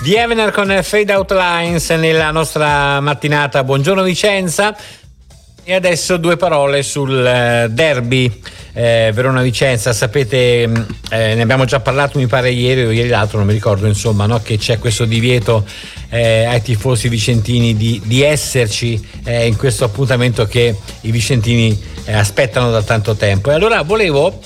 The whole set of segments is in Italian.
The Evener con Fade Out Lines nella nostra mattinata. Buongiorno Vicenza. E adesso due parole sul derby Verona-Vicenza. Sapete, ne abbiamo già parlato, mi pare ieri o ieri l'altro, non mi ricordo, insomma, no? Che c'è questo divieto ai tifosi vicentini di esserci in questo appuntamento che i vicentini aspettano da tanto tempo. E allora volevo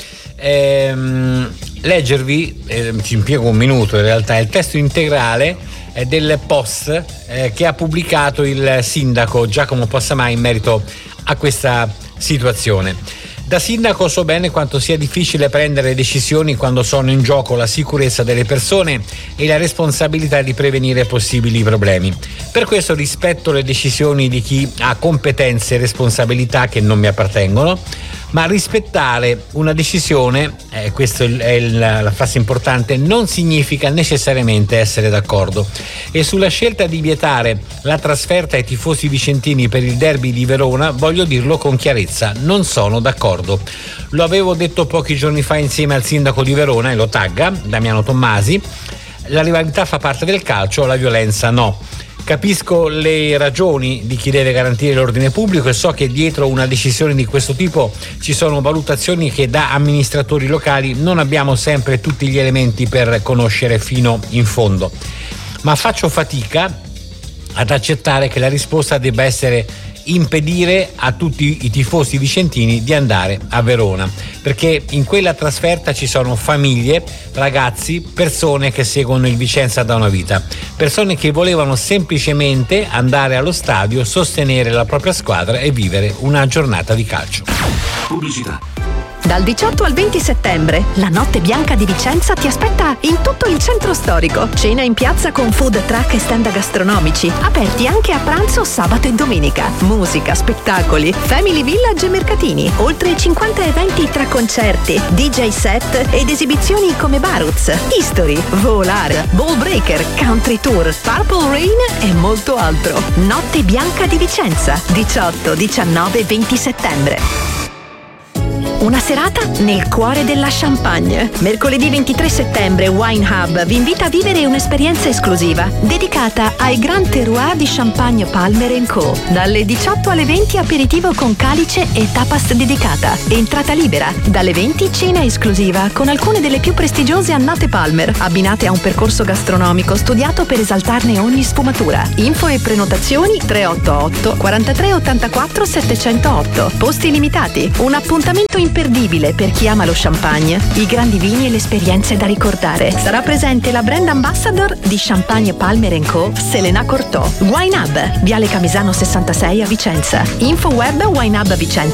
leggervi, ci impiego un minuto in realtà, il testo integrale del post che ha pubblicato il sindaco Giacomo Possamai in merito a questa situazione. Da sindaco so bene quanto sia difficile prendere decisioni quando sono in gioco la sicurezza delle persone e la responsabilità di prevenire possibili problemi. Per questo rispetto le decisioni di chi ha competenze e responsabilità che non mi appartengono, ma rispettare una decisione, questa è la frase importante, non significa necessariamente essere d'accordo. E sulla scelta di vietare la trasferta ai tifosi vicentini per il derby di Verona voglio dirlo con chiarezza, non sono d'accordo. Lo avevo detto pochi giorni fa insieme al sindaco di Verona, e lo tagga, Damiano Tommasi: la rivalità fa parte del calcio, la violenza no. Capisco le ragioni di chi deve garantire l'ordine pubblico e so che dietro una decisione di questo tipo ci sono valutazioni che da amministratori locali non abbiamo sempre tutti gli elementi per conoscere fino in fondo. Ma faccio fatica ad accettare che la risposta debba essere impedire a tutti i tifosi vicentini di andare a Verona, perché in quella trasferta ci sono famiglie, ragazzi, persone che seguono il Vicenza da una vita, persone che volevano semplicemente andare allo stadio, sostenere la propria squadra e vivere una giornata di calcio. Pubblicità. Dal 18 al 20 settembre, la Notte Bianca di Vicenza ti aspetta in tutto il centro storico. Cena in piazza con food truck e stand gastronomici, aperti anche a pranzo sabato e domenica. Musica, spettacoli, family village e mercatini. Oltre 50 eventi tra concerti, DJ set ed esibizioni come Baruz, History, Volar, Ball Breaker, Country Tour, Purple Rain e molto altro. Notte Bianca di Vicenza, 18, 19 e 20 settembre. Una serata nel cuore della Champagne. Mercoledì 23 settembre Wine Hub vi invita a vivere un'esperienza esclusiva dedicata ai Grand Terroir di Champagne Palmer & Co. Dalle 18 alle 20 aperitivo con calice e tapas dedicata. Entrata libera. Dalle 20 cena esclusiva con alcune delle più prestigiose annate Palmer, abbinate a un percorso gastronomico studiato per esaltarne ogni sfumatura. Info e prenotazioni 388 43 84 708. Posti limitati. Un appuntamento imperdibile per chi ama lo champagne, i grandi vini e le esperienze da ricordare. Sarà presente la brand ambassador di Champagne Palmer & Co, Selena Cortò. Wine Hub, Viale Camisano 66 a Vicenza. Info web winehubvicenza.it.